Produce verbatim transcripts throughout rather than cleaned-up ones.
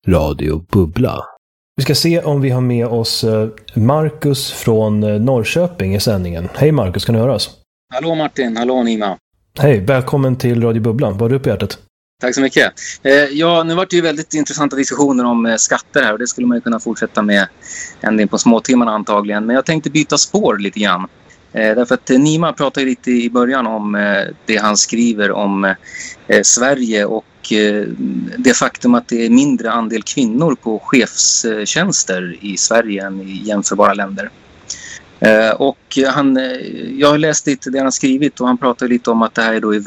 Radio Bubbla. Vi ska se om vi har med oss Marcus från Norrköping i sändningen. Hej Marcus, kan du höra oss? Hallå Martin, hallå Nima. Hej, välkommen till Radio Bubbla. Vad har du på hjärtat? Tack så mycket. Eh, ja, nu var det ju väldigt intressanta diskussioner om eh, skatter här och det skulle man ju kunna fortsätta med ända in på småtimmarna antagligen. Men jag tänkte byta spår lite grann. Eh, därför att eh, Nima pratade ju lite i början om eh, det han skriver om eh, Sverige och eh, det faktum att det är mindre andel kvinnor på chefstjänster i Sverige än i jämförbara länder. Eh, och han, eh, jag har läst lite det han har skrivit och han pratar lite om att det här är då i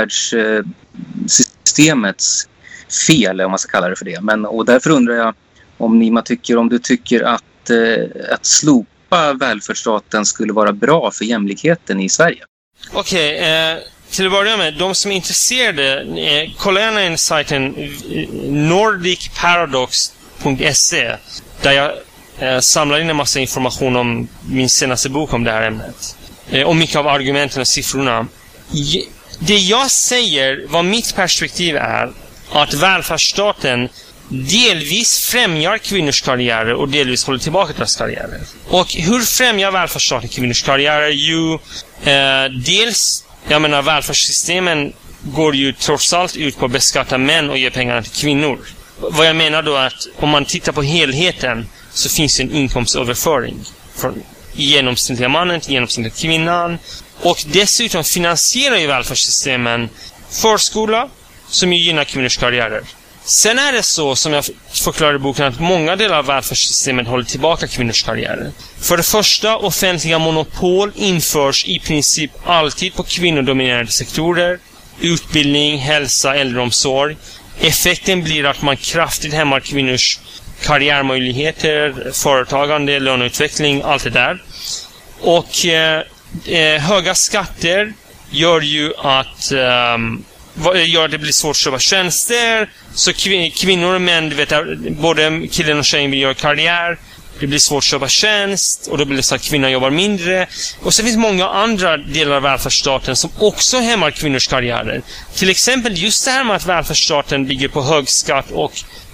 välfärdssystemets fel, om man ska kalla det för det. Men, och därför undrar jag om Nima tycker, om du tycker att, eh, att slopa välfärdsstaten skulle vara bra för jämlikheten i Sverige. Okej, okay, eh, till att börja med, de som är intresserade, eh, kolla gärna in sajten nordic paradox punkt se där jag eh, samlar in en massa information om min senaste bok om det här ämnet. Eh, och mycket av argumenten och siffrorna. Det jag säger, vad mitt perspektiv är, att välfärdsstaten delvis främjar kvinnors karriärer och delvis håller tillbaka deras karriärer. Och hur främjar välfärdsstaten kvinnors karriärer? Jo, eh, dels, jag menar, välfärdssystemen går ju trots allt ut på att beskatta män och ge pengarna till kvinnor. Vad jag menar då är att om man tittar på helheten så finns det en inkomstöverföring från genomsnittliga mannen till genomsnittliga kvinnan. Och dessutom finansierar ju välfärdssystemen förskola som ju gynnar kvinnors karriärer. Sen är det så, som jag förklarar i boken, att många delar av välfärdssystemet håller tillbaka kvinnors karriärer. För det första, offentliga monopol införs i princip alltid på kvinnodominerade sektorer. Utbildning, hälsa, äldreomsorg. Effekten blir att man kraftigt hämmar kvinnors karriärmöjligheter, företagande, löneutveckling, allt det där. Och eh, eh, höga skatter gör ju att eh, gör det blir svårt att köpa tjänster. Så kvin- kvinnor och män, du vet, både killen och tjejen vill göra karriär. Det blir svårt att köpa tjänst och då blir det så att kvinnor jobbar mindre. Och så finns många andra delar av välfärdsstaten som också hämmar kvinnors karriärer. Till exempel just det här med att välfärdsstaten bygger på hög skatt och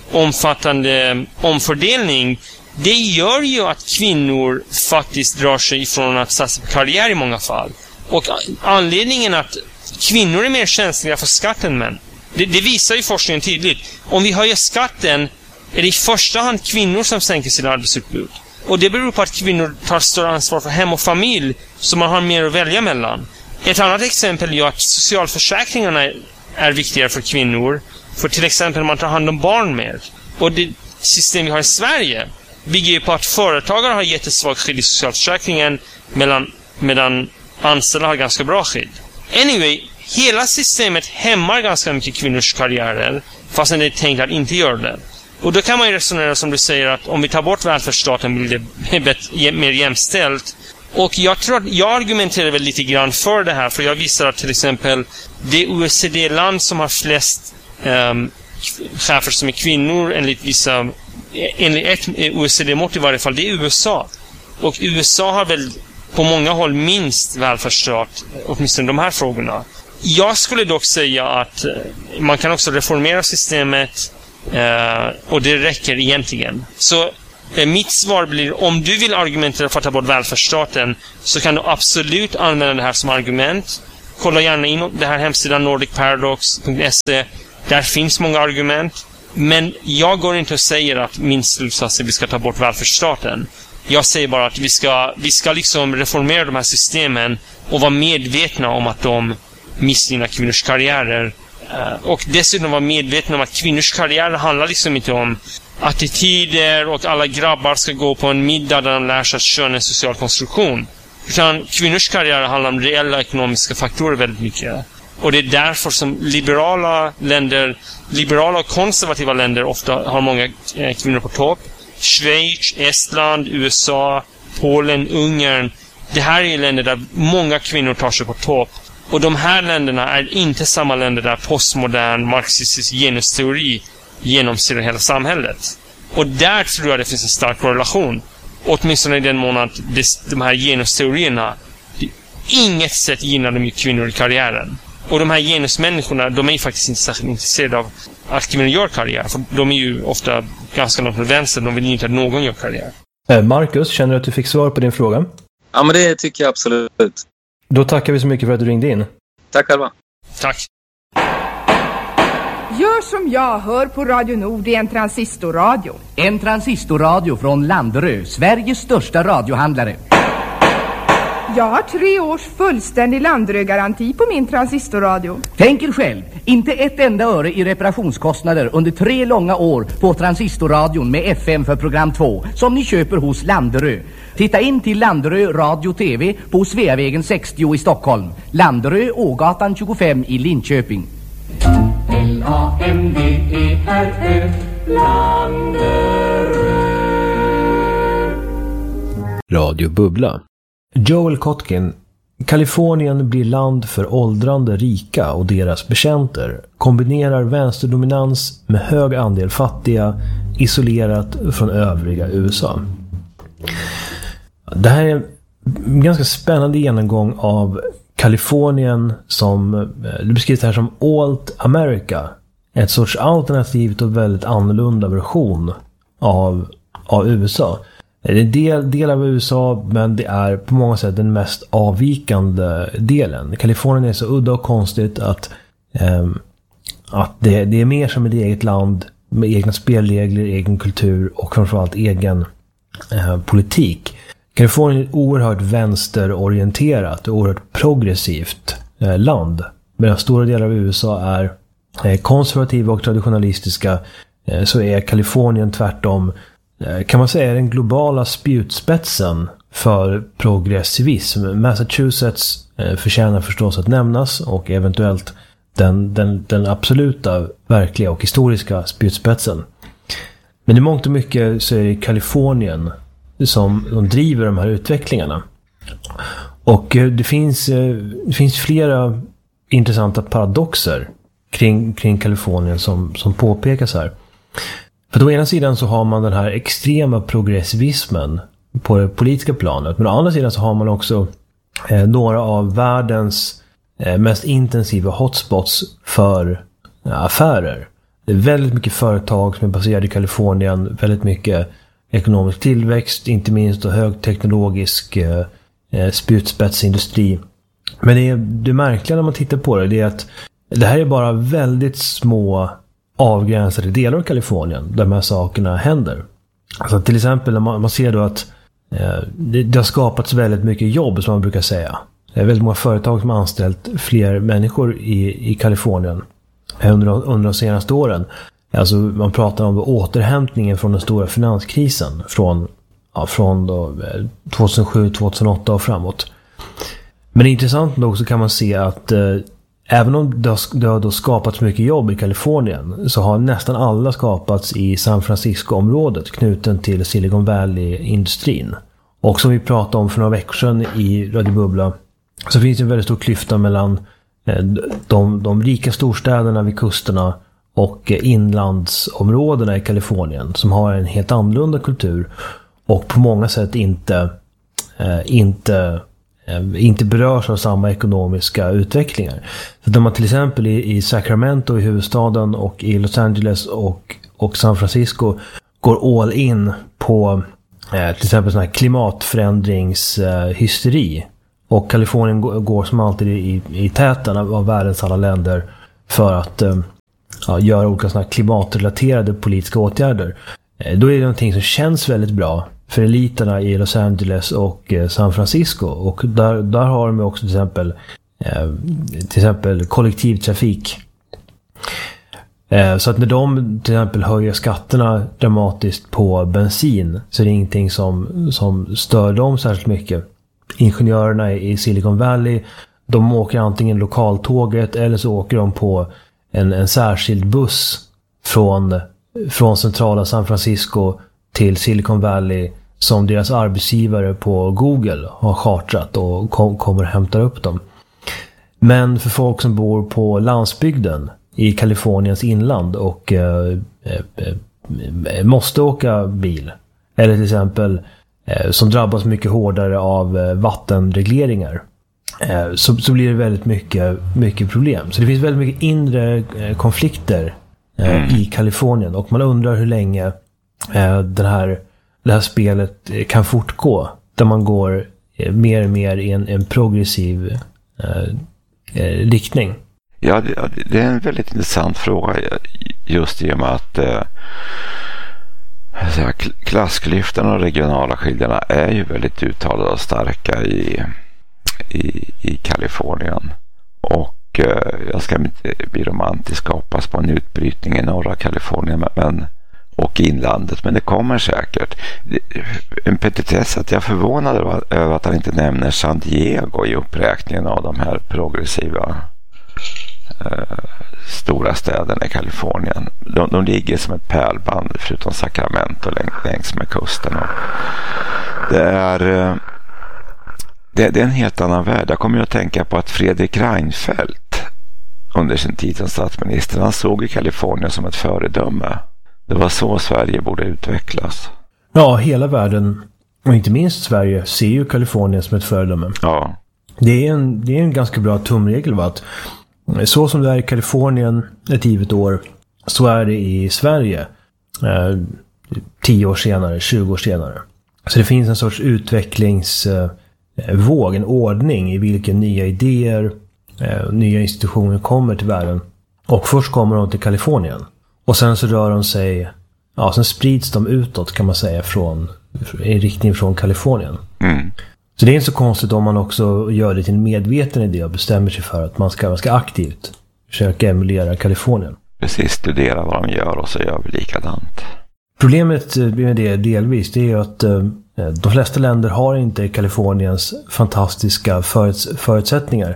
omfattande omfördelning. Det gör ju att kvinnor faktiskt drar sig ifrån att satsa på karriär i många fall. Och anledningen att kvinnor är mer känsliga för skatten, men det, det visar ju forskningen tydligt. Om vi höjer skatten är det i första hand kvinnor som sänker sin arbetsutbud. Och det beror på att kvinnor tar större ansvar för hem och familj, så man har mer att välja mellan. Ett annat exempel är att socialförsäkringarna är viktigare för kvinnor. För till exempel man tar hand om barn mer. Och det system vi har i Sverige bygger ju på att företagare har jättesvagt skydd i socialförsäkringen medan, medan anställda har ganska bra skydd. Anyway, hela systemet hämmar ganska mycket kvinnors karriärer fastän det är tänkt att inte göra det. Och då kan man ju resonera som du säger att om vi tar bort välfärdsstaten blir det mer jämställt. Och jag tror att jag argumenterar väl lite grann för det här, för jag visar att till exempel det O E C D-land som har flest um, chefer som är kvinnor enligt vissa, enligt ett O E C D-mått i varje fall, det är U S A. Och U S A har väl på många håll minst välfärdsstat, åtminstone de här frågorna. Jag skulle dock säga att man kan också reformera systemet eh, och det räcker egentligen. Så eh, mitt svar blir, om du vill argumentera för att ta bort välfärdsstaten så kan du absolut använda det här som argument. Kolla gärna in det här hemsidan nordic paradox punkt se. Där finns många argument. Men jag går inte och säger att min slutsats är att vi ska ta bort välfärdsstaten. Jag säger bara att vi ska, vi ska liksom reformera de här systemen och vara medvetna om att de missgynnar kvinnors karriärer. Och dessutom vara medvetna om att kvinnors karriärer handlar liksom inte om attityder och alla grabbar ska gå på en middag där de lär sig att köna en social konstruktion. Utan kvinnors karriärer handlar om reella ekonomiska faktorer väldigt mycket. Och det är därför som liberala länder, liberala och konservativa länder ofta har många kvinnor på topp. Schweiz, Estland, U S A, Polen, Ungern. Det här är länder där många kvinnor tar sig på topp. Och de här länderna är inte samma länder där postmodern marxistisk genusteori genomsyrar hela samhället. Och där tror jag det finns en stark korrelation. Åtminstone i den mån att de här genusteorierna inget sätt gynnar de kvinnor i karriären. Och de här genusmänniskorna, de är faktiskt inte särskilt intresserade av att kvinnor gör karriär. För de är ju ofta ganska långt till vänster. De vill ju inte att någon gör karriär. Marcus, känner du att du fick svar på din fråga? Ja, men det tycker jag absolut. Då tackar vi så mycket för att du ringde in. Tack själva. Tack. Gör som jag, hör på Radio Nord i en transistorradio. En transistorradio från Landerö, Sveriges största radiohandlare. Jag har tre års fullständig Landerö-garanti på min transistorradio. Tänk er själv, inte ett enda öre i reparationskostnader under tre långa år på transistorradion med F M för program två som ni köper hos Landerö. Titta in till Landerö Radio T V på Sveavägen sextio i Stockholm. Landerö, Ågatan tjugofem i Linköping. L A N D E R Ö, Landerö. Radio Bubbla. Joel Kotkin. Kalifornien blir land för åldrande rika och deras betjänter. Kombinerar vänsterdominans med hög andel fattiga, isolerat från övriga U S A. Det här är en ganska spännande genomgång av Kalifornien som det beskrivs här som Alt America. Ett sorts alternativt och väldigt annorlunda version av, av U S A. Det är en del, del av U S A, men det är på många sätt den mest avvikande delen. Kalifornien är så udda och konstigt att, eh, att det, det är mer som ett eget land med egna spelregler, egen kultur och framförallt egen eh, politik. Kalifornien är ett oerhört vänsterorienterat och oerhört progressivt eh, land. Medan stora delar av U S A är eh, konservativa och traditionalistiska, eh, så är Kalifornien tvärtom, kan man säga, den globala spjutspetsen för progressivism. Massachusetts förtjänar förstås att nämnas och eventuellt den, den, den absoluta, verkliga och historiska spjutspetsen. Men i mångt och mycket så är det Kalifornien som de driver de här utvecklingarna. Och det finns, det finns flera intressanta paradoxer kring, kring Kalifornien som, som påpekas här. För å ena sidan så har man den här extrema progressivismen på det politiska planet. Men å andra sidan så har man också eh, några av världens eh, mest intensiva hotspots för eh, affärer. Det är väldigt mycket företag som är baserade i Kalifornien. Väldigt mycket ekonomisk tillväxt, inte minst och högteknologisk eh, spjutspetsindustri. Men det, är, det märkliga när man tittar på det, det är att det här är bara väldigt små avgränsade delar av Kalifornien där de här sakerna händer. Alltså till exempel när man, man ser då att eh, det, det har skapats väldigt mycket jobb, som man brukar säga. Det är väldigt många företag som har anställt fler människor i, i Kalifornien under, under de senaste åren. Alltså man pratar om återhämtningen från den stora finanskrisen från, ja, från då, tjugohundrasju till tjugohundraåtta och framåt. Men intressant nog så kan man se att eh, även om det har, det har då skapats mycket jobb i Kalifornien, så har nästan alla skapats i San Francisco-området knuten till Silicon Valley-industrin. Och som vi pratade om för några veckor sedan i Radio Bubbla, så finns det en väldigt stor klyfta mellan de, de rika storstäderna vid kusterna och inlandsområdena i Kalifornien som har en helt annorlunda kultur och på många sätt inte, inte inte berörs av samma ekonomiska utvecklingar. Så när man till exempel i, i Sacramento i huvudstaden och i Los Angeles och, och San Francisco går all in på eh, till exempel sån här klimatförändringshysteri. Eh, och Kalifornien går, går som alltid i, i täten av, av världens alla länder för att eh, ja, göra olika såna här klimatrelaterade politiska åtgärder. Eh, då är det någonting som känns väldigt bra för eliterna i Los Angeles och eh, San Francisco. Och där, där har de också till exempel, eh, till exempel kollektivtrafik. Eh, så att när de till exempel höjer skatterna dramatiskt på bensin, så är det ingenting som, som stör dem särskilt mycket. Ingenjörerna i Silicon Valley, de åker antingen lokaltåget eller så åker de på en, en särskild buss från, från centrala San Francisco till Silicon Valley som deras arbetsgivare på Google har chartrat och kom, kommer hämta upp dem. Men för folk som bor på landsbygden i Kaliforniens inland och eh, eh, måste åka bil, eller till exempel eh, som drabbas mycket hårdare av eh, vattenregleringar, eh, så, så blir det väldigt mycket, mycket problem. Så det finns väldigt mycket inre eh, konflikter eh, Mm. i Kalifornien. Och man undrar hur länge eh, den här, det här spelet eh, kan fortgå. Där man går eh, mer och mer i en, en progressiv eh, eh, riktning. Ja, det, det är en väldigt intressant fråga, just i och med att eh, klassklyftorna och regionala skillnaderna är ju väldigt uttalade och starka i, i, i Kalifornien. Och eh, jag ska inte bli romantisk och hoppas på en utbrytning i norra Kalifornien men, och inlandet, men det kommer säkert. En petitess att jag är förvånad över att han inte nämner San Diego i uppräkningen av de här progressiva Uh, stora städerna i Kalifornien. De, de ligger som ett pärlband förutom Sacramento längs, längs med kusten. Och det, är, uh, det, det är en helt annan värld. Jag kommer ju att tänka på att Fredrik Reinfeldt under sin tid som statsminister, han såg i Kalifornien som ett föredöme. Det var så Sverige borde utvecklas. Ja, hela världen och inte minst Sverige ser ju Kalifornien som ett föredöme. Ja. Det är en, det är en ganska bra tumregel, va? Att så som det är i Kalifornien ett givet år, så är det i Sverige eh, tio år senare, tjugo år senare. Så det finns en sorts utvecklingsvåg, eh, en ordning i vilken nya idéer, eh, nya institutioner kommer till världen. Och först kommer de till Kalifornien. Och sen så rör de sig, ja, sen sprids de utåt kan man säga från, i riktning från Kalifornien. Mm. Så det är inte så konstigt om man också gör det till en medveten idé och bestämmer sig för att man ska, man ska aktivt försöka emulera Kalifornien. Precis, studera vad de gör och så gör vi likadant. Problemet med det delvis, det är att de flesta länder har inte Kaliforniens fantastiska föruts- förutsättningar.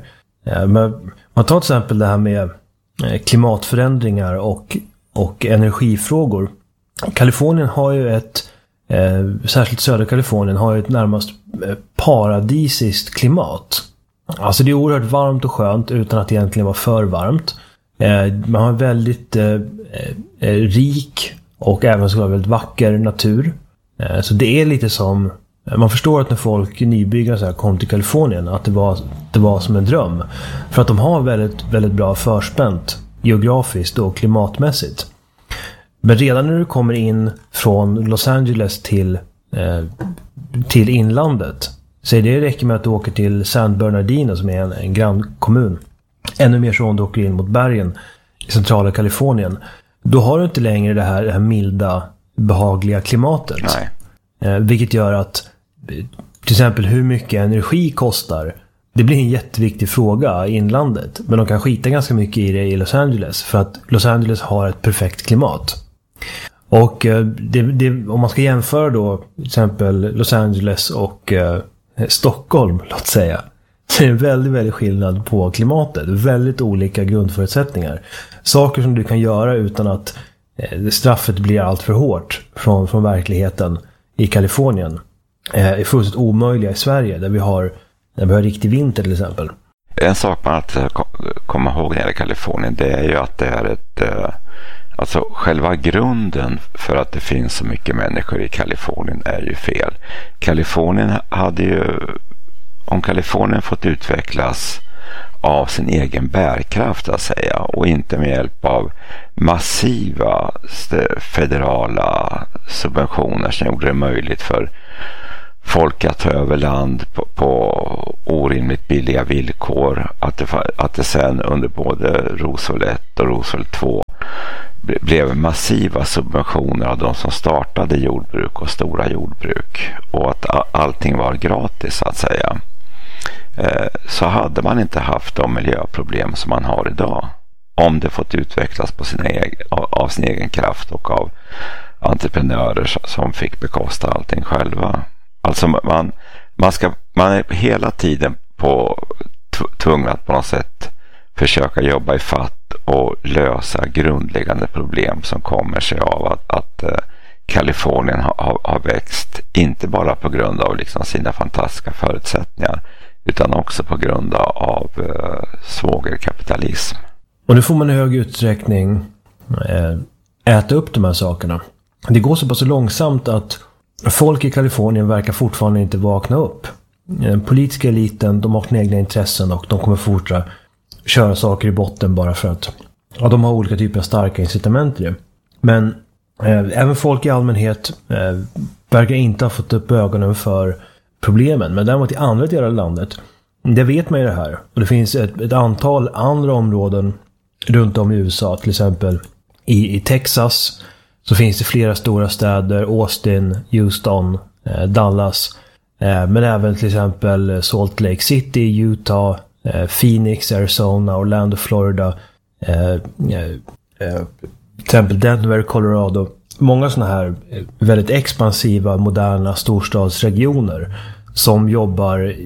Men man tar till exempel det här med klimatförändringar och, och energifrågor. Kalifornien har ju ett Eh, särskilt södra Kalifornien har ju ett närmast eh, paradisiskt klimat. Alltså det är oerhört varmt och skönt utan att det egentligen vara för varmt. Eh, man har väldigt eh, eh, rik och även så väldigt vacker natur. Eh, så det är lite som, man förstår att när folk nybyggare så här kom till Kalifornien att det var, det var som en dröm. För att de har väldigt, väldigt bra förspänt geografiskt och klimatmässigt. Men redan när du kommer in från Los Angeles till, eh, till inlandet, så det räcker med att du åker till San Bernardino som är en, en grannkommun. Ännu mer så om du åker in mot bergen i centrala Kalifornien. Då har du inte längre det här, det här milda, behagliga klimatet. Nej. Eh, vilket gör att till exempel hur mycket energi kostar, det blir en jätteviktig fråga i inlandet. Men de kan skita ganska mycket i det i Los Angeles för att Los Angeles har ett perfekt klimat. Och det, det, om man ska jämföra då till exempel Los Angeles och eh, Stockholm, låt säga, så är det väldigt, väldigt skillnad på klimatet. Väldigt olika grundförutsättningar. Saker som du kan göra utan att eh, straffet blir allt för hårt från, från verkligheten i Kalifornien eh, är fullständigt omöjliga i Sverige där vi har, där vi har riktig vinter till exempel. En sak man att komma ihåg när det gäller Kalifornien, det är ju att det är ett eh... Alltså själva grunden för att det finns så mycket människor i Kalifornien är ju fel. Kalifornien hade ju, om Kalifornien fått utvecklas av sin egen bärkraft att säga och inte med hjälp av massiva federala subventioner som gjorde det möjligt för folk att ta över land på, på orimligt billiga villkor, att det, att det sen under både Roosevelt ett och Roosevelt två blev massiva subventioner av de som startade jordbruk och stora jordbruk och att allting var gratis så att säga, så hade man inte haft de miljöproblem som man har idag om det fått utvecklas på sin egen, av sin egen kraft och av entreprenörer som fick bekosta allting själva. Alltså man, man, ska, man är hela tiden på tvungen att på något sätt försöka jobba i fatt och lösa grundläggande problem som kommer sig av att, att uh, Kalifornien har, har växt inte bara på grund av liksom sina fantastiska förutsättningar utan också på grund av uh, svågerkapitalism. Och nu får man i hög utsträckning äh, äta upp de här sakerna. Det går så pass långsamt att folk i Kalifornien verkar fortfarande inte vakna upp. Den politiska eliten, de har sina egna intressen och de kommer fortsätta köra saker i botten bara för att ja, de har olika typer av starka incitament i det. Men eh, även folk i allmänhet eh, verkar inte ha fått upp ögonen för problemen. Men däremot i andra delar av landet, det vet man ju det här. Och det finns ett, ett antal andra områden runt om i U S A, till exempel i, i Texas så finns det flera stora städer, Austin, Houston, eh, Dallas, eh, men även till exempel Salt Lake City, Utah, eh, Phoenix, Arizona, Orlando, Florida, eh, eh, till exempel Denver, Colorado. Många sådana här väldigt expansiva, moderna storstadsregioner som jobbar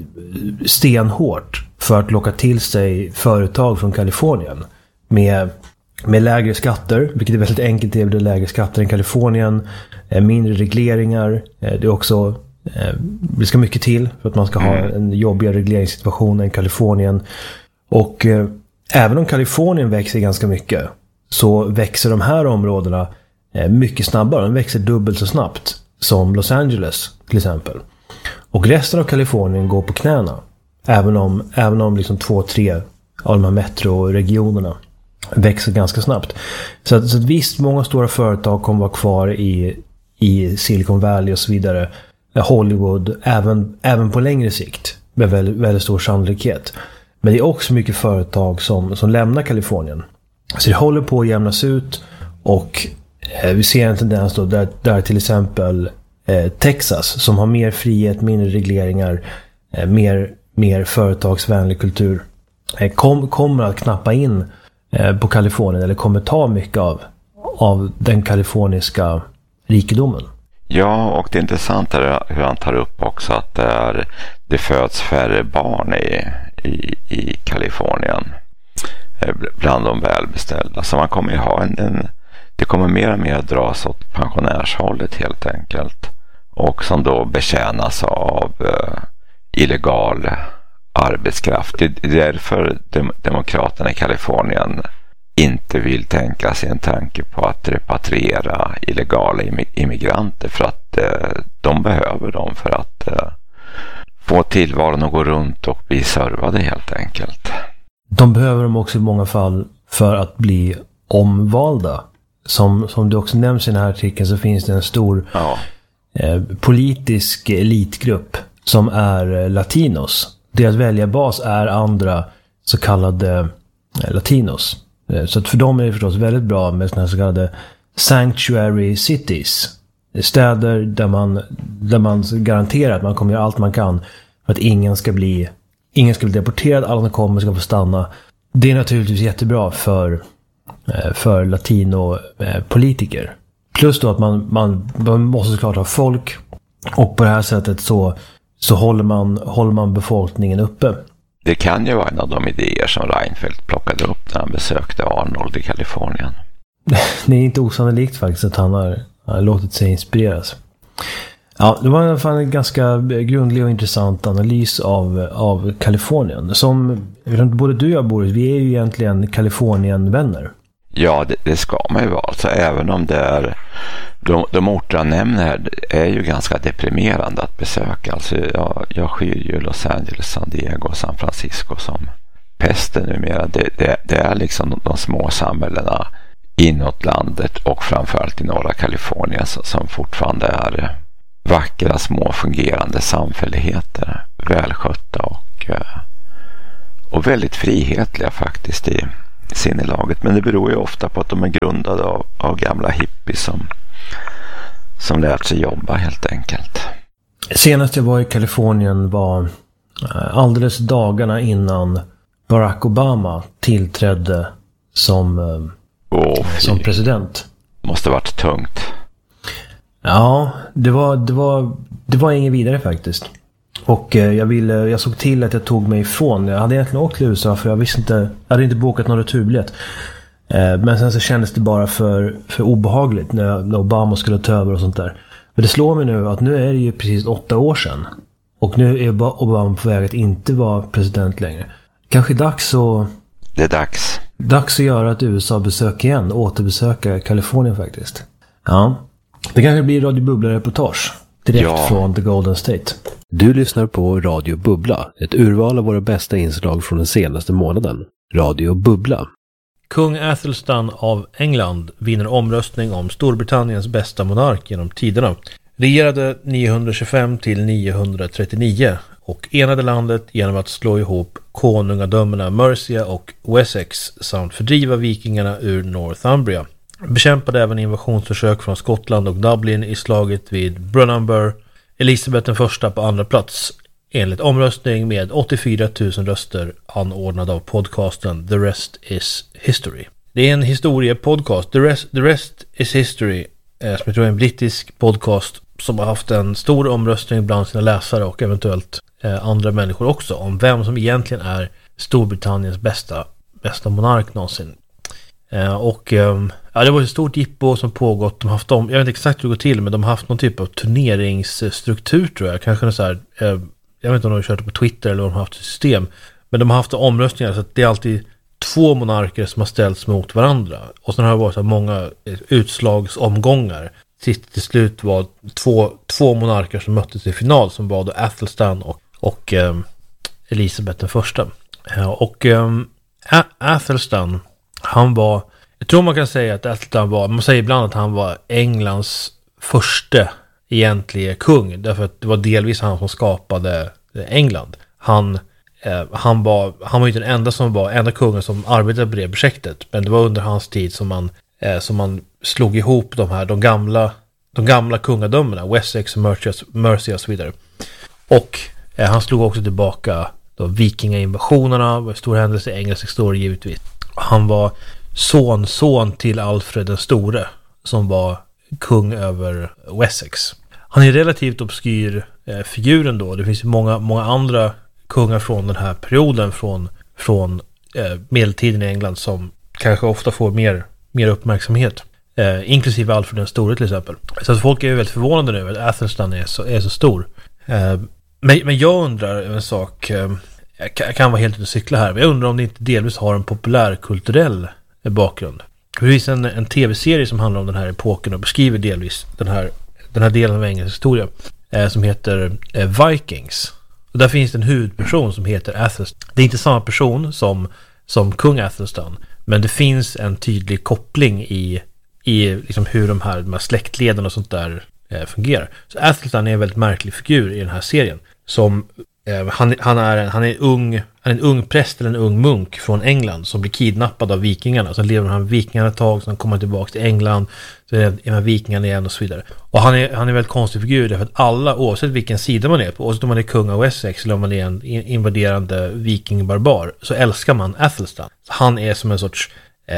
stenhårt för att locka till sig företag från Kalifornien med, med lägre skatter, vilket är väldigt enkelt, det är lägre skatter än Kalifornien, mindre regleringar. Det är också, det ska mycket till för att man ska ha en jobbigare regleringssituation än Kalifornien. Och eh, även om Kalifornien växer ganska mycket så växer de här områdena eh, mycket snabbare. De växer dubbelt så snabbt som Los Angeles till exempel. Och resten av Kalifornien går på knäna. Även om, även om liksom två, tre av de här metroregionerna växer ganska snabbt. Så att, så att visst, många stora företag kommer vara kvar i, i Silicon Valley och så vidare. Hollywood, även, även på längre sikt. Med väldigt, väldigt stor sannolikhet. Men det är också mycket företag som, som lämnar Kalifornien. Så det håller på att jämnas ut. Och eh, vi ser en tendens då där, där till exempel eh, Texas, som har mer frihet, mindre regleringar, eh, mer, mer företagsvänlig kultur, eh, kom, kommer att knappa in eh, på Kalifornien, eller kommer ta mycket av, av den kaliforniska rikedomen. Ja, och det intressanta är hur han tar upp också att det, är, det föds färre barn i, i, i Kalifornien bland de välbeställda. Så man kommer ju ha en, en det kommer mer och mer dras åt pensionärshållet helt enkelt. Och som då betjänas av uh, illegal arbetskraft. Det är därför dem, demokraterna i Kalifornien inte vill tänka sig en tanke på att repatriera illegala immigranter, för att eh, de behöver dem för att eh, få tillvaron att gå runt och bli servade helt enkelt. De behöver dem också i många fall för att bli omvalda. Som, som det också nämns i den här artikeln så finns det en stor ja. eh, politisk elitgrupp som är eh, latinos. Deras väljarbas är andra så kallade eh, latinos. Så att för dem är det förstås väldigt bra med såna här så kallade sanctuary cities. Städer där man, där man garanterar att man kommer göra allt man kan för att ingen ska bli, ingen ska bli deporterad, alla som kommer ska få stanna. Det är naturligtvis jättebra för, för latinopolitiker. Plus då att man, man, man måste såklart ha folk, och på det här sättet så, så håller, man, håller man befolkningen uppe. Det kan ju vara en av de idéer som Reinfeldt plockade upp när han besökte Arnold i Kalifornien. Det är inte osannolikt faktiskt att han har, har låtit sig inspireras. Ja, det var i alla fall en ganska grundlig och intressant analys av, av Kalifornien. Som både du och jag, Boris, vi är ju egentligen Kalifornien-vänner. Ja, det, det ska man ju vara. Alltså, även om det är de, de orter han nämner här är ju ganska deprimerande att besöka. Alltså, jag, jag skyr ju Los Angeles, San Diego och San Francisco som pesten numera. Det, det, det är liksom de, de små samhällena inåt landet och framförallt i norra Kalifornien som fortfarande är vackra, små fungerande samfälligheter. Välskötta och, och väldigt frihetliga faktiskt i sinnelaget. Men det beror ju ofta på att de är grundade av, av gamla hippies som, som lärt sig jobba helt enkelt. Senast jag var i Kalifornien var alldeles dagarna innan Barack Obama tillträdde som, oh, som president. Måste varit tungt. Ja, det var, det var, det var ingen vidare faktiskt. Och eh, jag, ville, jag såg till att jag tog mig ifrån. Jag hade egentligen åkt till U S A för jag visste inte, jag hade inte bokat någon returbiljett. Eh, men sen så kändes det bara för, för obehagligt när, jag, när Obama skulle ta över och sånt där. Men det slår mig nu att nu är det ju precis åtta år sedan. Och nu är Obama på väg att inte vara president längre. Kanske dags att... Det är dags. Dags att göra ett U S A-besök igen. Återbesöka Kalifornien faktiskt. Ja. Det kanske blir Radio Bubbla-reportage. Direkt ja. Från The Golden State. Du lyssnar på Radio Bubbla. Ett urval av våra bästa inslag från den senaste månaden. Radio Bubbla. Kung Athelstan av England vinner omröstning om Storbritanniens bästa monark genom tiderna. Regerade niohundratjugofem till niohundratrettionio och enade landet genom att slå ihop konungadömena Mercia och Wessex samt fördriva vikingarna ur Northumbria. Bekämpade även invasionsförsök från Skottland och Dublin i slaget vid Brunanburh. Elisabeth den första på andra plats enligt omröstning med åttiofyra tusen röster anordnad av podcasten The Rest is History. Det är en historiepodcast. The Rest, The Rest is History eh, som jag tror är en brittisk podcast som har haft en stor omröstning bland sina läsare och eventuellt eh, andra människor också om vem som egentligen är Storbritanniens bästa, bästa monark någonsin. Eh, och eh, ja, det var ett stort jippo som pågått. De har haft om, jag vet inte exakt hur det går till, men de har haft någon typ av turneringsstruktur tror jag. Kanske så här, eh, jag vet inte om de har kört det på Twitter eller om de har haft ett system. Men de har haft omröstningar så att det är alltid två monarker som har ställts mot varandra. Och sen har det varit så här många utslagsomgångar. Sist till slut var två, två monarker som möttes i final som var då Athelstan och, och eh, Elisabeth den första. Eh, och eh, Athelstan, han var, jag tror man kan säga att Athelstan var, man säger ibland att han var Englands första egentliga kung. Därför att det var delvis han som skapade England. Han, eh, han, var, han var inte den enda som var, enda kungen som arbetade på det projektet. Men det var under hans tid som man, eh, som man slog ihop de här, de gamla, de gamla kungadömena, Wessex, Mercia, Mercia och så vidare. Och eh, han slog också tillbaka då vikingainvasionerna, var en stor händelse i engelsk historia givetvis. Han var son, son till Alfred den store som var kung över Wessex. Han är relativt obskyr eh, figuren då. Det finns ju många, många andra kungar från den här perioden från, från eh, medeltiden i England som kanske ofta får mer, mer uppmärksamhet. Eh, inklusive Alfred den store till exempel. Så att folk är väldigt förvånade nu att Athelstan är så, är så stor. Eh, men, men jag undrar en sak. Eh, jag, kan, jag kan vara helt ute och cykla här. Men jag undrar om det inte delvis har en populärkulturell eh, bakgrund. Det finns en, en tv-serie som handlar om den här epoken och beskriver delvis den här, den här delen av engelsk historia eh, som heter eh, Vikings. Och där finns det en huvudperson som heter Athelstan. Det är inte samma person som, som kung Athelstan, men det finns en tydlig koppling i, i liksom hur de här, de här släktleden och sånt där eh, fungerar. Så Athelstan är en väldigt märklig figur i den här serien. Som, eh, han, han, är en, han, är ung, han är en ung präst eller en ung munk från England som blir kidnappad av vikingarna. Så lever han vikingarna ett tag, så han kommer tillbaka till England, så är han vikingarna igen och så vidare. Och han är, han är en väldigt konstig figur därför att alla, oavsett vilken sida man är på, oavsett om man är kung av Wessex eller om man är en invaderande vikingbarbar, så älskar man Athelstan. Så han är som en sorts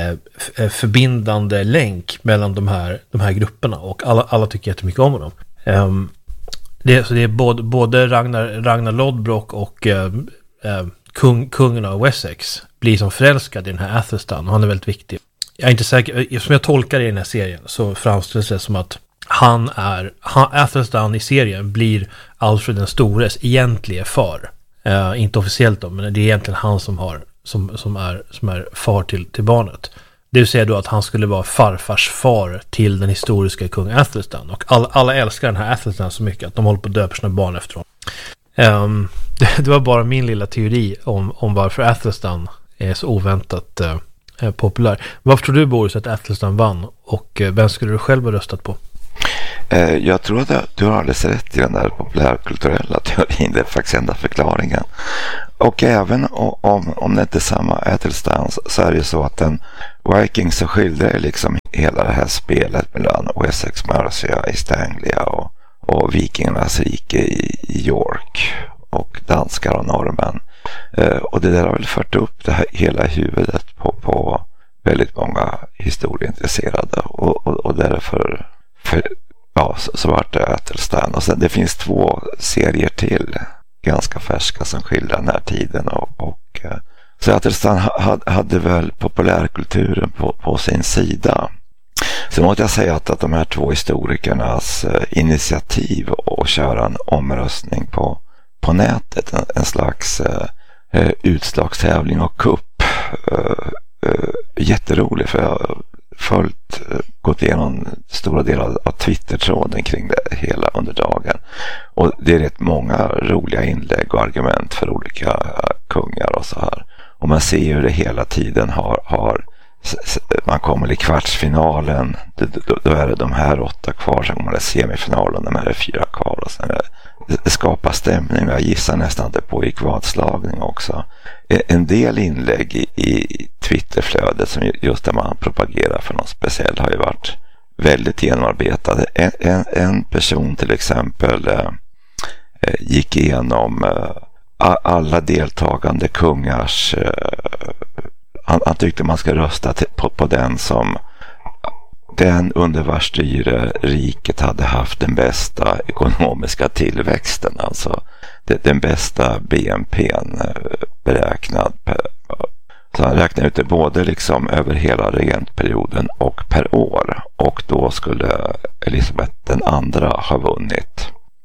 eh, förbindande länk mellan de här, de här grupperna och alla, alla tycker jättemycket om honom. Um, det, så det är både, både Ragnar, Ragnar Lodbrok och eh, eh, kung, kungen av Wessex blir som förälskad i den här Athelstan och han är väldigt viktig. Jag är inte säker, som jag tolkar i den här serien så framställs det som att han är, han, Athelstan i serien blir Alfred den stores egentliga far. Uh, inte officiellt då, men det är egentligen han som har som, som, är, som är far till, till barnet. Det vill säga då att han skulle vara farfars far till den historiska kung Athelstan. Och all, alla älskar den här Athelstan så mycket att de håller på att döpa sina barn efter honom. Um, det, det var bara min lilla teori om, om varför Athelstan är så oväntat uh, populär. Varför tror du, Boris, att Athelstan vann? Och uh, vem skulle du själv ha röstat på? Uh, jag tror att du har alldeles rätt i den där populärkulturella teorin. Det är faktiskt enda förklaringen. Och även om, om det inte är samma Athelstan så är det så att den Vikings så skildrar liksom hela det här spelet mellan Wessex, Mercia, East Anglia och, och vikingarnas rike i, i York och danskar och norrmän. Uh, och det där har väl fört upp det här hela huvudet på, på väldigt många historieintresserade och, och, och därför för, ja, så, så var det Athelstan. Och sen det finns två serier till ganska färska som skildrar den här tiden och, och så Athelstan hade, hade väl populärkulturen på, på sin sida. Så måste jag säga att, att de här två historikernas initiativ att köra en omröstning på, på nätet, en, en slags eh, utslagstävling och kupp, eh, eh, jätterolig för jag följt, gått igenom stora delar av Twitter-tråden kring det hela under dagen. Och det är rätt många roliga inlägg och argument för olika kungar och så här. Och man ser hur det hela tiden har, har man kommer i kvartsfinalen, då, då är det de här åtta kvar, sen kommer det semifinalen, de här är fyra kvar och sen är det, det skapar stämning. Jag gissar nästan att det pågick vadslagning också. En del inlägg i, i Twitterflödet som just där man propagerar för något speciellt har ju varit väldigt genomarbetade. En, en, en person till exempel eh, gick igenom eh, alla deltagande kungars eh, han, han tyckte man ska rösta till, på, på den som den under vars styre riket hade haft den bästa ekonomiska tillväxten, alltså det, den bästa B N P:n beräknad per, så han räknade ut det både liksom över hela regentperioden och per år, och då skulle Elisabeth den andra ha vunnit.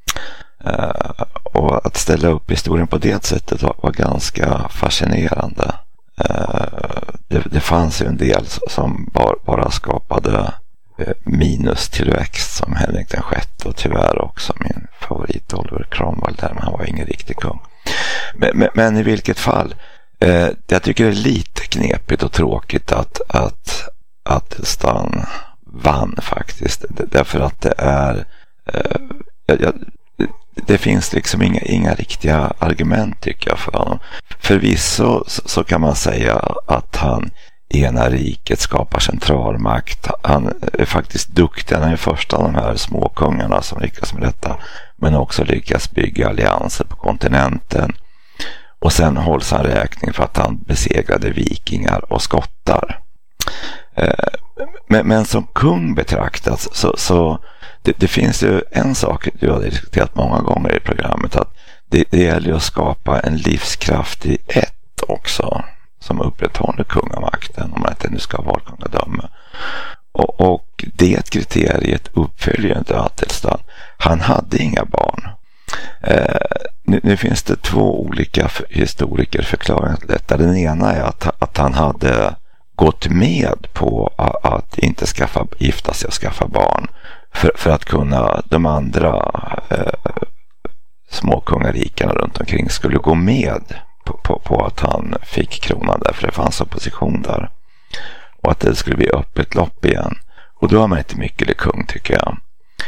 Uh, och att ställa upp historien på det sättet var, var ganska fascinerande. Uh, det, det fanns ju en del som bara, bara skapade uh, minustillväxt, som Henrik den sjätte och tyvärr också min favorit Oliver Cromwell där, men han var ingen riktig kung. Men, men, men i vilket fall, uh, jag tycker det är lite knepigt och tråkigt att, att, att Stan vann faktiskt, därför att det är uh, jag, jag, det finns liksom inga, inga riktiga argument tycker jag för honom. Förvisso så, så kan man säga att han ena riket skapar centralmakt. Han är faktiskt duktig. Han är den första av de här småkungarna som lyckas med detta, men också lyckas bygga allianser på kontinenten. Och sen hålls han räkning för att han besegrade vikingar och skottar. Men, men som kung betraktas så, så det, det finns ju en sak jag har diskuterat många gånger i programmet, att det, det gäller att skapa en livskraftig ett också som upprätthåller kungamakten, om man inte nu ska vara kungadöme. Och, och det kriteriet uppfyller inte Attelstan. Han hade inga barn. Eh, nu, nu finns det två olika historiker förklaringar till detta. Den ena är att, att han hade gått med på att, att inte skaffa, gifta sig och skaffa barn för, för att kunna de andra eh, småkungarikarna runt omkring skulle gå med på, på, på att han fick kronan där, för det fanns opposition där, och att det skulle bli öppet lopp igen. Och då har man inte mycket eller kung tycker jag.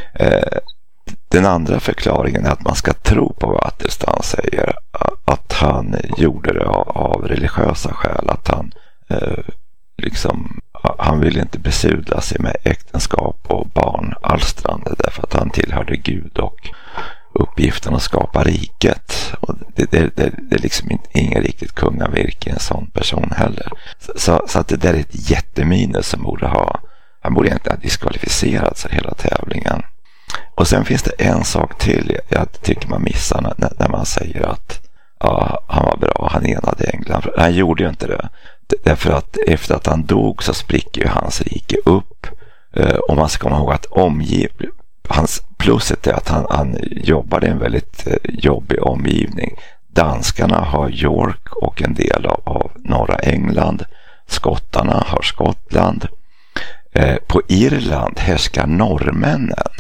Eh, den andra förklaringen är att man ska tro på vad Attelstan säger, att han gjorde det av, av religiösa skäl, att han eh, liksom, han ville inte besudla sig med äktenskap och barnalstrande därför att han tillhörde Gud och uppgiften att skapa riket. Och det, det, det, det är liksom inte, ingen riktigt kungavirke en sån person heller. Så, så att det där är ett jätteminus som borde ha, han borde egentligen ha diskvalificerat sig hela tävlingen. Och sen finns det en sak till jag tycker man missar när, när man säger att ja, han var bra, han enade England. Han gjorde ju inte det. Därför att efter att han dog så spricker ju hans rike upp. Och man ska komma ihåg att omgiv... hans pluset är att han, han jobbade i en väldigt jobbig omgivning. Danskarna har York och en del av, av norra England. Skottarna har Skottland. Eh, på Irland härskar norrmännen.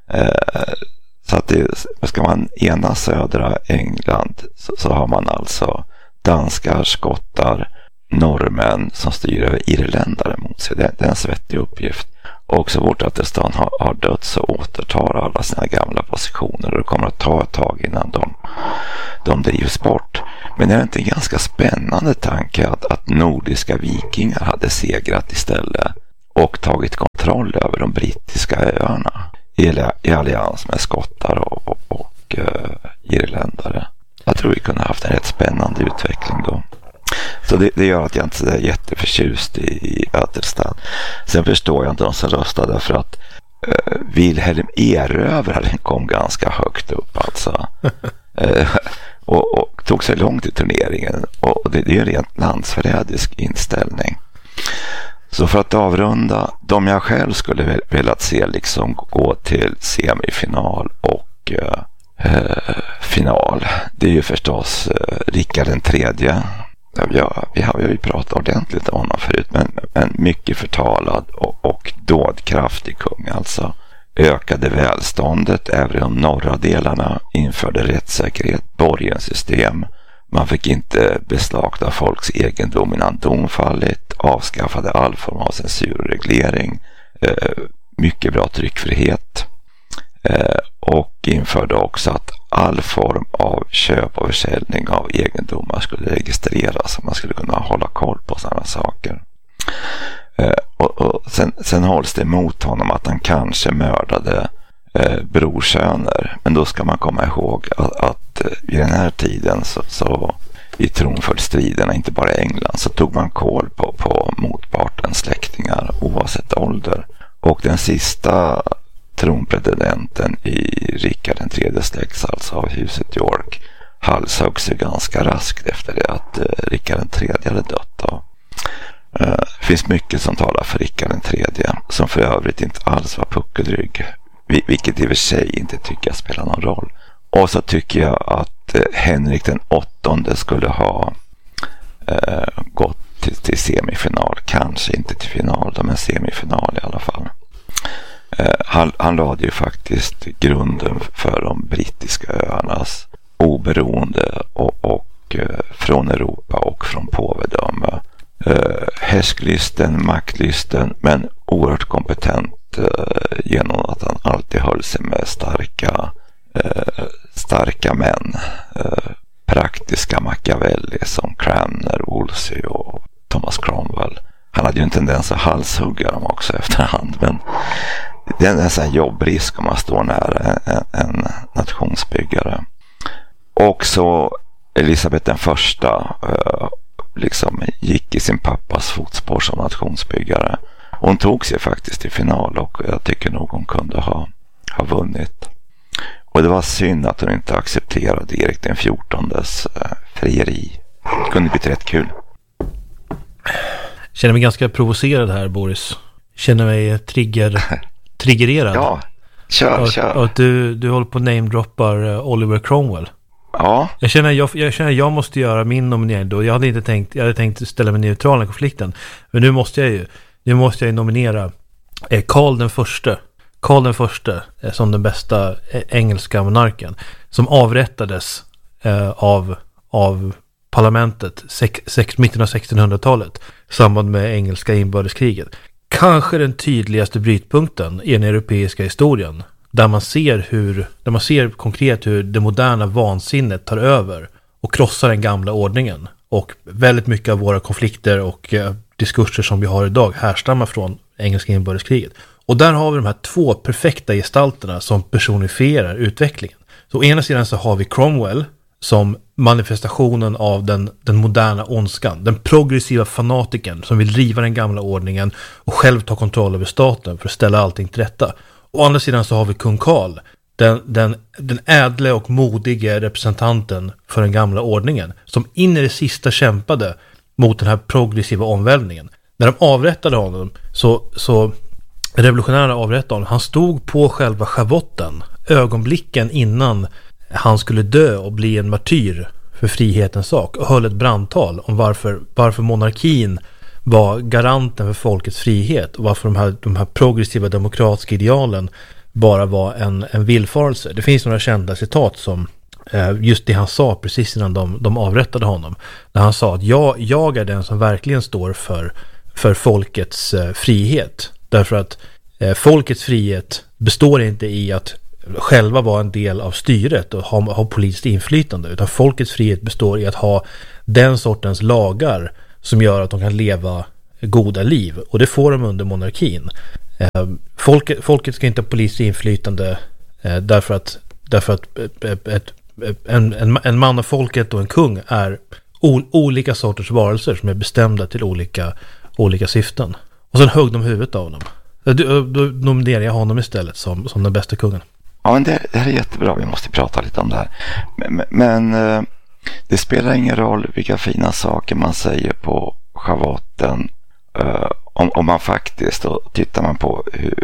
Eh, så att det, ska man ena södra England så, så har man alltså danskar, skottar, norrmän som styr över irländare mot sig. Det, det är en svettig uppgift. Och så vårt Attelstan har, har dött så återtar alla sina gamla positioner och det kommer att ta ett tag innan de, de drivs bort. Men det är inte en ganska spännande tanke att, att nordiska vikingar hade segrat istället och tagit kontroll över de brittiska öarna i, i allians med skottar och, och, och uh, irländare. Jag tror vi kunde haft en rätt spännande utveckling då. Så det, det gör att jag inte är jätteförtjust i, i Attelstan. Sen förstår jag inte de som röstade för att uh, Wilhelm Erövraren kom ganska högt upp alltså. uh, och, och tog sig långt i turneringen. Och det, det är en rent landsförrädisk inställning. Så för att avrunda, de jag själv skulle väl, velat se liksom gå till semifinal och uh, final. Det är ju förstås uh, Rickard den tredje. Ja, vi har ju pratat ordentligt om honom förut, men, men mycket förtalad och, och dådkraftig kung alltså. Ökade välståndet även i de norra delarna, införde rättssäkerhet, borgensystem, Man fick inte beslagta folks egendom innan dom fallit, avskaffade all form av censurreglering, eh, mycket bra tryckfrihet eh, och införde också att all form av köp och försäljning av egendomar skulle registreras, så man skulle kunna hålla koll på sådana saker. Eh, och, och sen, sen hålls det mot honom att han kanske mördade eh, brorsöner, men då ska man komma ihåg att, att eh, vid den här tiden så, så i tronföljdsstriderna, inte bara i England, så tog man koll på, på motpartens släktingar oavsett ålder. Och den sista tronpretendenten i Richard den tredje släkts, alltså av huset York, halshöggs sig ganska raskt efter det att eh, Richard den tredje hade dött. Då. Det uh, finns mycket som talar för Richard den tredje, som för övrigt inte alls var puckelrygg, vilket i och för sig inte tycker jag spelar någon roll. Och så tycker jag att uh, Henrik den åttonde skulle ha uh, gått till, till semifinal, kanske inte till final, men semifinal i alla fall. Uh, han, han lade ju faktiskt grunden för de brittiska öarnas oberoende och, och uh, från Europa och från påvedöme. Uh, härsklysten, maktlysten, men oerhört kompetent uh, genom att han alltid höll sig med starka uh, starka män, uh, praktiska Machiavelli som Cranmer, Wolsey och Thomas Cromwell. Han hade ju en tendens att halshugga dem också efterhand, men det är en sån jobbrisk om man står nära en, en nationsbyggare. Och så Elisabeth den första uh, liksom gick i sin pappas fotspår som nationsbyggare. Hon tog sig faktiskt till final och jag tycker nog hon kunde ha, ha vunnit. Och det var synd att hon inte accepterade Erik den fjortondes eh, frieri. Det kunde blivit rätt kul. Känner mig ganska provocerad här, Boris. Känner mig trigger, triggererad. Ja, kör, och, kör. Och att du, du håller på att namedroppar Oliver Cromwell. Ja. Jag känner jag, jag känner jag måste göra min nominering då. Jag hade inte tänkt jag hade tänkt ställa mig neutral i den konflikten. Men nu måste jag ju nu måste jag ju nominera eh, Karl den förste. Karl den förste eh, som den bästa eh, engelska monarken som avrättades eh, av av parlamentet sex, sex, mitten av sextonhundratalet i samband med engelska inbördeskriget. Kanske den tydligaste brytpunkten i den europeiska historien. Där man ser hur där man ser konkret hur det moderna vansinnet tar över och krossar den gamla ordningen. Och väldigt mycket av våra konflikter och eh, diskurser som vi har idag härstammar från engelska inbördeskriget. Och där har vi de här två perfekta gestalterna som personifierar utvecklingen. Så å ena sidan så har vi Cromwell som manifestationen av den, den moderna ondskan. Den progressiva fanatiken som vill riva den gamla ordningen och själv ta kontroll över staten för att ställa allting till rätta. Å andra sidan så har vi kung Karl, den, den, den ädle och modige representanten för den gamla ordningen, som in i det sista kämpade mot den här progressiva omvälvningen. När de avrättade honom, så, så revolutionära avrättade honom, han stod på själva schavotten, ögonblicken innan han skulle dö och bli en martyr för frihetens sak, och höll ett brandtal om varför, varför monarkin var garanten för folkets frihet och varför de här, de här progressiva demokratiska idealen bara var en, en villfarelse. Det finns några kända citat som eh, just det han sa precis innan de, de avrättade honom. När han sa att jag, jag är den som verkligen står för, för folkets eh, frihet. Därför att eh, folkets frihet består inte i att själva vara en del av styret och ha, ha politiskt inflytande, utan folkets frihet består i att ha den sortens lagar som gör att de kan leva goda liv, och det får de under monarkin. Eh, folket, folket ska inte ha politiskt inflytande eh, därför att, därför att ett, ett, en, en, en man av folket och en kung är o, olika sorters varelser som är bestämda till olika, olika syften. Och sen högg de huvudet av honom. Då, då nominerar jag honom istället som, som den bästa kungen. Ja, men det, det här är jättebra. Vi måste prata lite om det här. Men, men eh, det spelar ingen roll vilka fina saker man säger på schavotten. Eh, om, om man faktiskt, och tittar man på hur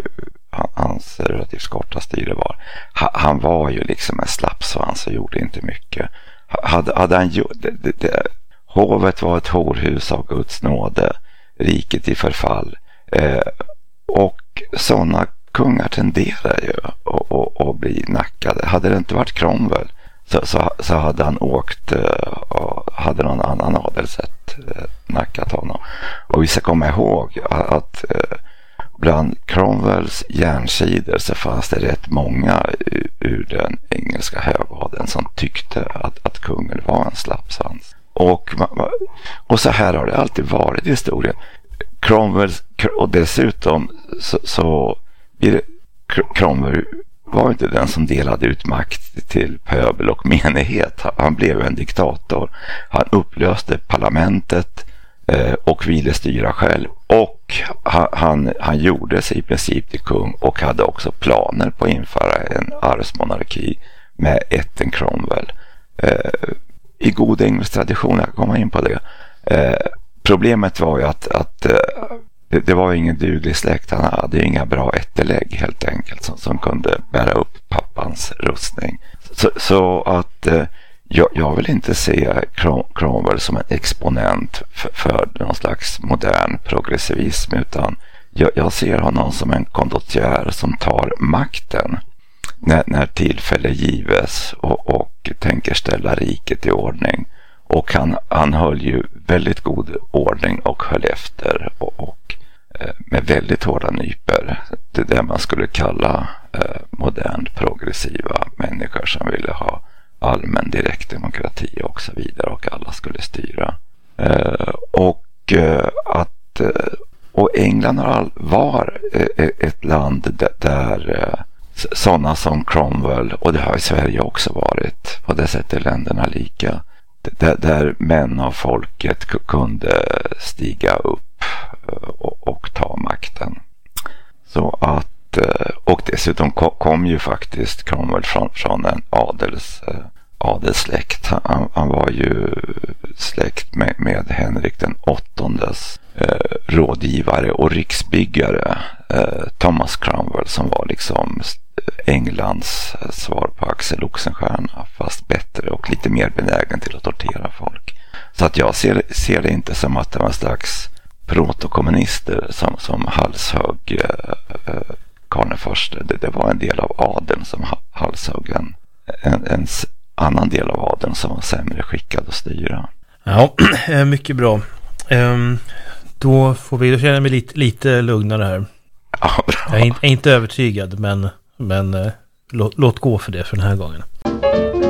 hans relativt korta styre var. Ha, han var ju liksom en slappsvans och gjorde inte mycket. Hade, hade han gjort... Det, det, det, hovet var ett horhus av Guds nåde. Riket i förfall. Eh, och sådana kungar tenderar ju att, att, att bli nackade. Hade det inte varit Cromwell så, så, så hade han åkt uh, hade någon annan adelssätt eh, nackat honom. Och vi ska komma ihåg att, att eh, bland Cromwells järnsidor så fanns det rätt många ur, ur den engelska högadeln som tyckte att, att kungen var en slappsvans. Och, och så här har det alltid varit i historien. Cromwell, och dessutom så, så Cromwell var inte den som delade ut makt till pöbel och menighet. Han blev en diktator. Han upplöste parlamentet eh, och ville styra själv. Och han, han, han gjorde sig i princip till kung och hade också planer på att införa en arvsmonarki med ätten Cromwell. Eh, I god engelsk tradition, jag kommer in på det. Eh, problemet var ju att, att eh, det, det var ingen duglig släkt. Han hade inga bra ättelägg helt enkelt som, som kunde bära upp pappans rustning. Så, så att eh, jag, jag vill inte se Crom, Cromwell som en exponent för, för någon slags modern progressivism, utan jag, jag ser honom som en kondottier som tar makten när, när tillfälle gives och, och tänker ställa riket i ordning. Och han, han höll ju väldigt god ordning och höll efter och, och eh, med väldigt hårda nyper. Det där man skulle kalla eh, modernt progressiva människor som ville ha allmän direktdemokrati och så vidare, och alla skulle styra. Eh, och eh, att eh, och England har var eh, ett land där, där eh, sådana som Cromwell, och det har i Sverige också varit, på det sättet länderna lika, där, där män av folket k- kunde stiga upp och, och ta makten. Så att, och dessutom kom, kom ju faktiskt Cromwell från, från en adels, adelssläkt. Han, han var ju släkt med, med Henrik den åttondes eh, rådgivare och riksbyggare, eh, Thomas Cromwell, som var liksom Englands svar på Axel Oxenstierna, fast bättre och lite mer benägen till att tortera folk. Så att jag ser, ser det inte som att det var en slags protokommunister som, som halshögg eh, Karl den förste. Det, det var en del av adeln som halshögg en, en, en annan del av adeln som var sämre skickad att styra. Ja, mycket bra. Um, då får vi, då känner jag mig lite, lite lugnare här. Ja, bra. Jag är inte, är inte övertygad, men, men uh, låt, låt gå för det för den här gången.